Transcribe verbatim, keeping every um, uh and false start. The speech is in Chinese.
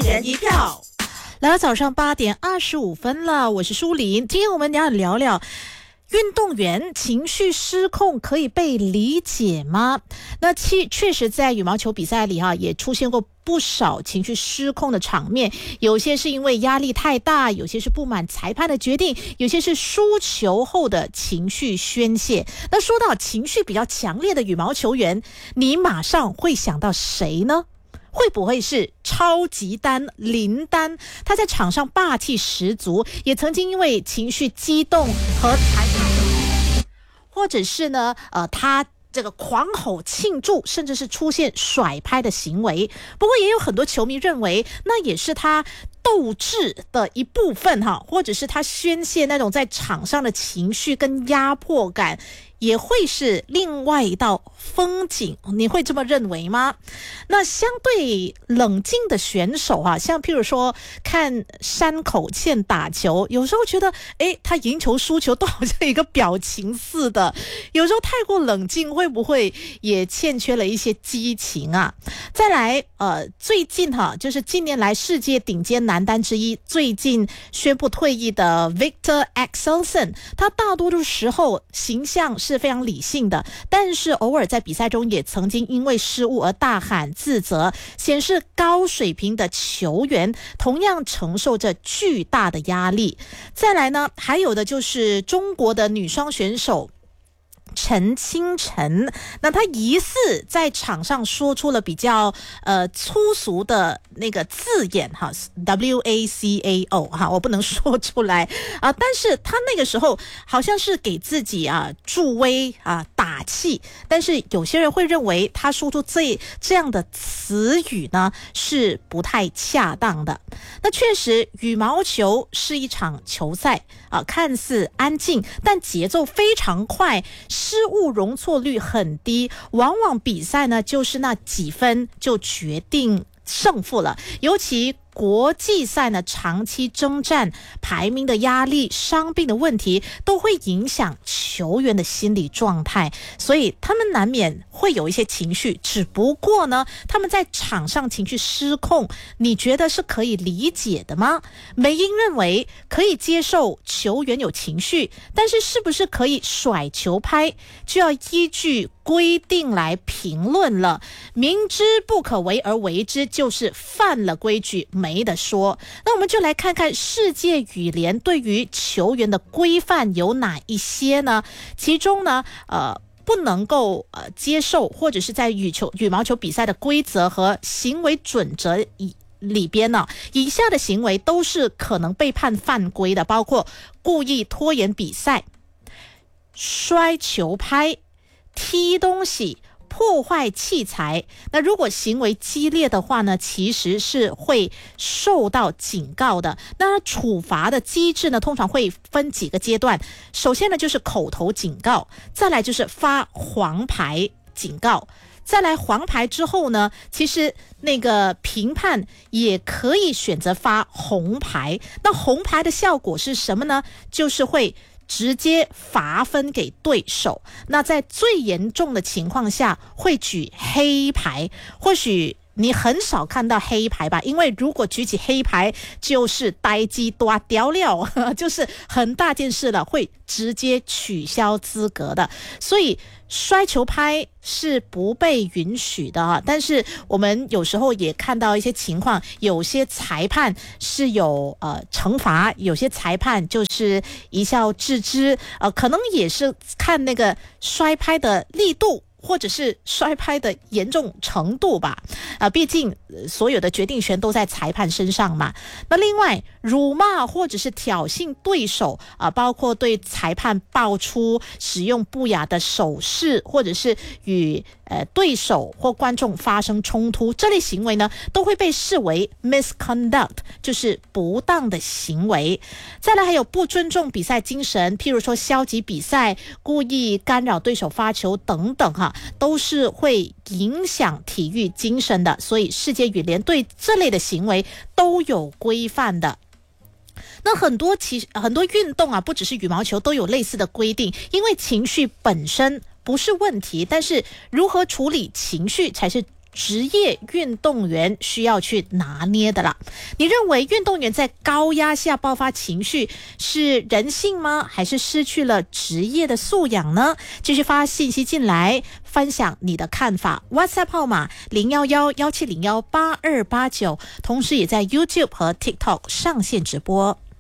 人一票。来到早上八点二十五分了，我是舒琳。今天我们要聊聊运动员情绪失控可以被理解吗？那其确实在羽毛球比赛里哈、啊，也出现过不少情绪失控的场面，有些是因为压力太大，有些是不满裁判的决定，有些是输球后的情绪宣泄。那说到情绪比较强烈的羽毛球员，你马上会想到谁呢？会不会是超级丹林丹？他在场上霸气十足，也曾经因为情绪激动和裁判，或者是呢，呃，他这个狂吼庆祝，甚至是出现甩拍的行为。不过也有很多球迷认为，那也是他斗志的一部分哈，或者是他宣泄那种在场上的情绪跟压迫感，也会是另外一道风景。你会这么认为吗？那相对冷静的选手啊，像譬如说看山口茜打球，有时候觉得诶他赢球输球都好像一个表情似的，有时候太过冷静会不会也欠缺了一些激情啊？再来呃，最近哈，就是近年来世界顶尖男单之一，最近宣布退役的 Victor Axelsen， 他大多数时候形象是非常理性的，但是偶尔在比赛中也曾经因为失误而大喊自责，显示高水平的球员同样承受着巨大的压力。再来呢，还有的就是中国的女双选手陈清晨，那他疑似在场上说出了比较呃粗俗的那个字眼哈 ，W A C A O 哈，我不能说出来啊，但是他那个时候好像是给自己啊助威啊打气，但是有些人会认为他说出这这样的词语呢是不太恰当的。那确实，羽毛球是一场球赛啊，看似安静，但节奏非常快。失误容错率很低，往往比赛呢就是那几分就决定胜负了。尤其国际赛呢，长期征战，排名的压力、伤病的问题都会影响球员的心理状态，所以他们难免会有一些情绪。只不过呢，他们在场上情绪失控，你觉得是可以理解的吗？美英认为可以接受球员有情绪，但是是不是可以甩球拍，就要依据规定来评论了。明知不可为而为之，就是犯了规矩，没得说。那我们就来看看世界羽联对于球员的规范有哪一些呢？其中呢，呃，不能够呃接受，或者是在羽球羽毛球比赛的规则和行为准则以里边呢，以下的行为都是可能被判犯规的，包括故意拖延比赛、摔球拍、踢东西、破坏器材。那如果行为激烈的话呢，其实是会受到警告的。那处罚的机制呢，通常会分几个阶段。首先呢，就是口头警告，再来就是发黄牌警告，再来黄牌之后呢，其实那个评判也可以选择发红牌。那红牌的效果是什么呢？就是会直接罚分给对手。那在最严重的情况下会举黑牌，或许你很少看到黑牌吧，因为如果举起黑牌就是呆鸡多掉了，就是很大件事了，会直接取消资格的。所以摔球拍是不被允许的啊，但是我们有时候也看到一些情况，有些裁判是有呃惩罚，有些裁判就是一笑置之，呃，可能也是看那个摔拍的力度，或者是摔拍的严重程度吧，啊、呃，毕竟、呃、所有的决定权都在裁判身上嘛。那另外，辱骂或者是挑衅对手啊、呃，包括对裁判爆出使用不雅的手势，或者是与呃对手或观众发生冲突，这类行为呢，都会被视为 misconduct， 就是不当的行为。再来还有不尊重比赛精神，譬如说消极比赛、故意干扰对手发球等等哈。都是会影响体育精神的，所以世界羽联对这类的行为都有规范的。那很多其实很多运动啊，不只是羽毛球都有类似的规定，因为情绪本身不是问题，但是如何处理情绪才是职业运动员需要去拿捏的啦。你认为运动员在高压下爆发情绪是人性吗？还是失去了职业的素养呢？继续发信息进来，分享你的看法。WhatsApp 号码零一一一七零一八二八九，同时也在 YouTube 和 TikTok 上线直播。